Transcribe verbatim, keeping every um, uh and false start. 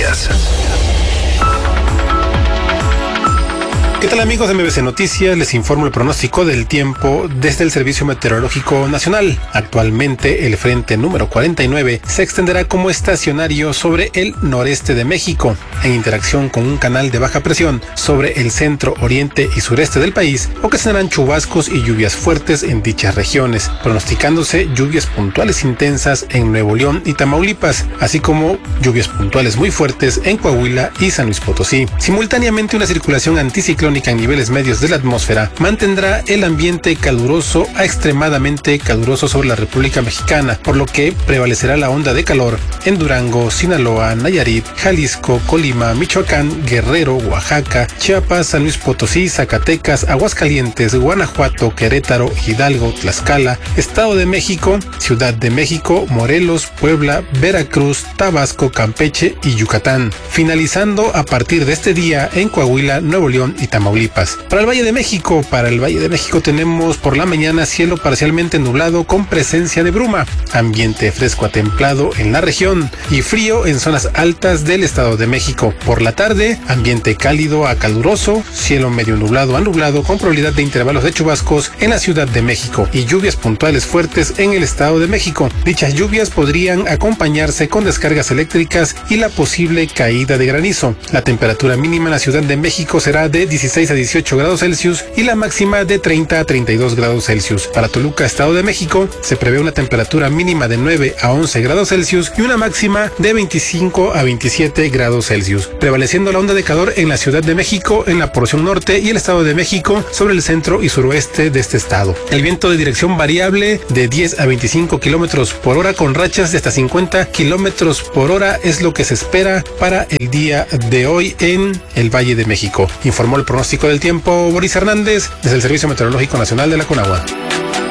Noticias. ¿Qué tal, amigos de M B C Noticias? Les informo el pronóstico del tiempo desde el Servicio Meteorológico Nacional. Actualmente el frente número cuarenta y nueve se extenderá como estacionario sobre el noreste de México, en interacción con un canal de baja presión sobre el centro, oriente y sureste del país. Ocasionarán chubascos y lluvias fuertes en dichas regiones, pronosticándose lluvias puntuales intensas en Nuevo León y Tamaulipas, así como lluvias puntuales muy fuertes en Coahuila y San Luis Potosí. Simultáneamente, una circulación anticiclónica en niveles medios de la atmósfera mantendrá el ambiente caluroso a extremadamente caluroso sobre la República Mexicana, por lo que prevalecerá la onda de calor en Durango, Sinaloa, Nayarit, Jalisco, Colima, Michoacán, Guerrero, Oaxaca, Chiapas, San Luis Potosí, Zacatecas, Aguascalientes, Guanajuato, Querétaro, Hidalgo, Tlaxcala, Estado de México, Ciudad de México, Morelos, Puebla, Veracruz, Tabasco, Campeche y Yucatán, finalizando a partir de este día en Coahuila, Nuevo León y Tamaulipas. Para el Valle de México, para el Valle de México tenemos por la mañana cielo parcialmente nublado con presencia de bruma, ambiente fresco a templado en la región y frío en zonas altas del Estado de México. Por la tarde, ambiente cálido a caluroso, cielo medio nublado a nublado con probabilidad de intervalos de chubascos en la Ciudad de México y lluvias puntuales fuertes en el Estado de México. Dichas lluvias podrían acompañarse con descargas eléctricas y la posible caída de granizo. La temperatura mínima en la Ciudad de México será de dieciséis a dieciocho grados Celsius y la máxima de treinta a treinta y dos grados Celsius. Para Toluca, Estado de México, se prevé una temperatura mínima de nueve a once grados Celsius y una máxima de veinticinco a veintisiete grados Celsius, prevaleciendo la onda de calor en la Ciudad de México, en la porción norte y el Estado de México sobre el centro y suroeste de este estado. El viento de dirección variable de diez a veinticinco kilómetros por hora con rachas de hasta cincuenta kilómetros por hora es lo que se espera para el día de hoy en el Valle de México. Informó el pronóstico del tiempo Boris Hernández desde el Servicio Meteorológico Nacional de la Conagua.